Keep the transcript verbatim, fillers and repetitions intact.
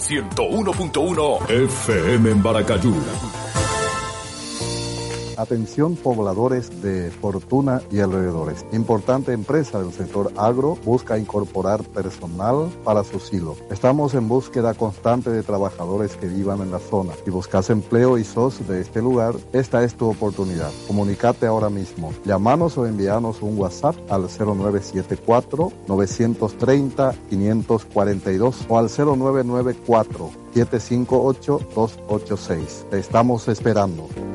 ciento uno punto uno F M en Baracayú. Atención pobladores de Fortuna y alrededores. Importante empresa del sector agro busca incorporar personal para su silo. Estamos en búsqueda constante de trabajadores que vivan en la zona. Si buscas empleo y sos de este lugar, esta es tu oportunidad. Comunícate ahora mismo. Llámanos o envíanos un WhatsApp al cero nueve siete cuatro, nueve tres cero, cinco cuatro dos o al cero nueve nueve cuatro, siete cinco ocho, dos ocho seis. Te estamos esperando.